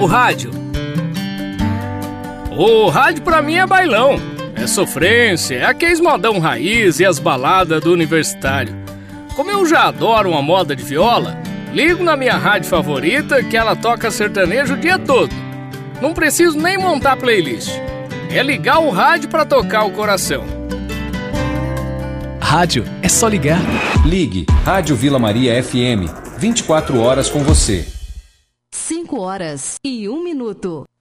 O rádio. O rádio pra mim é bailão, é sofrência, é aqueles modão raiz e as baladas do universitário. Como eu já adoro uma moda de viola, ligo na minha rádio favorita que ela toca sertanejo o dia todo. Não preciso nem montar playlist. É ligar o rádio pra tocar o coração. Rádio é só ligar. Ligue Rádio Vila Maria FM, 24 horas com você. 5 horas e 1 minuto.